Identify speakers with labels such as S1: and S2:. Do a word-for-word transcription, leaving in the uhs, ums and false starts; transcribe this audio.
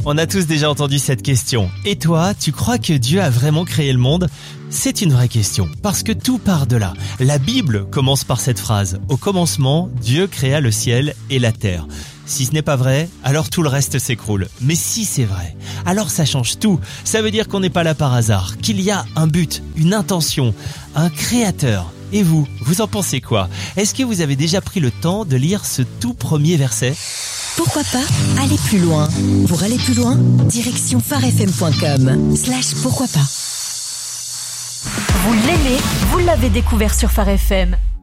S1: On a tous déjà entendu cette question. Et toi, tu crois que Dieu a vraiment créé le monde ? C'est une vraie question, parce que tout part de là. La Bible commence par cette phrase. Au commencement, Dieu créa le ciel et la terre. Si ce n'est pas vrai, alors tout le reste s'écroule. Mais si c'est vrai, alors ça change tout. Ça veut dire qu'on n'est pas là par hasard, qu'il y a un but, une intention, un créateur. Et vous, vous en pensez quoi ? Est-ce que vous avez déjà pris le temps de lire ce tout premier verset ?
S2: Pourquoi pas aller plus loin ? Pour aller plus loin, direction pharefm point com slash pourquoi pas.
S3: Vous l'aimez, vous l'avez découvert sur Phare F M.